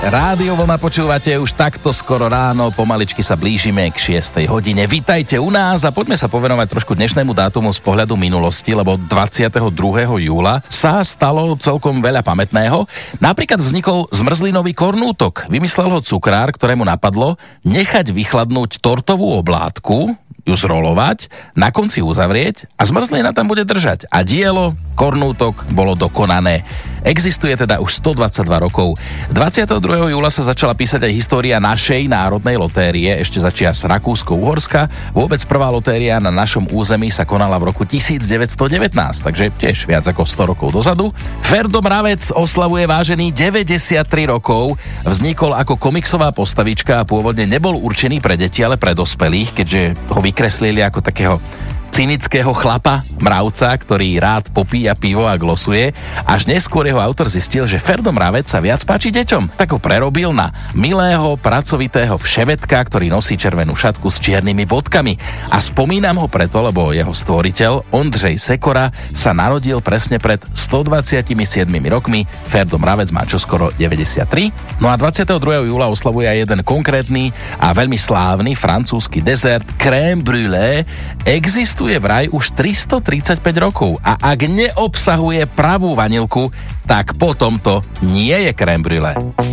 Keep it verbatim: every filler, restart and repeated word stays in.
Rádio Vlna počúvate už takto skoro ráno, pomaličky sa blížime k šiestej hodine. Vítajte u nás a poďme sa povenovať trošku dnešnému dátumu z pohľadu minulosti, lebo dvadsiateho druhého júla sa stalo celkom veľa pamätného. Napríklad vznikol zmrzlinový kornútok. Vymyslel ho cukrár, ktorému napadlo nechať vychladnúť tortovú oblátku, ju zrolovať, na konci uzavrieť a zmrzlina tam bude držať. A dielo, kornútok, bolo dokonané. Existuje teda už stodvadsaťdva rokov. dvadsiateho druhého júla sa začala písať aj história našej národnej lotérie, ešte za čias Rakúsko-Uhorska. Vôbec prvá lotéria na našom území sa konala v roku devätnásťstodevätnásť, takže tiež viac ako sto rokov dozadu. Ferdo Mravec oslavuje vážený deväťdesiattri rokov. Vznikol ako komiksová postavička a pôvodne nebol určený pre deti, ale pre dospelých, keďže ho vykreslili ako takého cynického chlapa, mravca, ktorý rád popíja pivo a glosuje. Až neskôr jeho autor zistil, že Ferdo Mravec sa viac páči deťom, tak ho prerobil na milého, pracovitého vševedka, ktorý nosí červenú šatku s čiernymi bodkami. A spomínam ho preto, lebo jeho stvoriteľ, Ondřej Sekora, sa narodil presne pred stodvadsaťsedem rokmi. Ferdo Mravec má čoskoro deväťdesiattri. No a dvadsiateho druhého júla oslavuje aj jeden konkrétny a veľmi slávny francúzsky dezert crème brûlée. Existuje je vraj už tristotridsaťpäť rokov a ak neobsahuje pravú vanilku, tak potom to nie je crème brûlée.